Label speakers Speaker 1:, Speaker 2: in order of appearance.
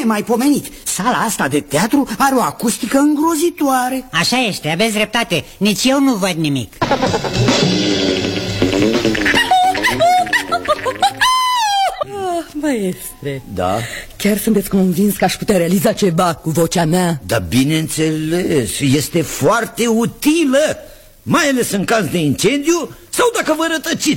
Speaker 1: nemaipomenit. Sala asta de teatru are o acustică îngrozitoare.
Speaker 2: Așa este, aveți dreptate. Nici eu nu văd nimic.
Speaker 3: Maestre,
Speaker 1: Da?
Speaker 3: chiar sunteți convins că aș putea realiza ceva cu vocea mea?
Speaker 1: Da, bineînțeles, este foarte utilă, mai ales în caz de incendiu sau dacă vă rătăciți.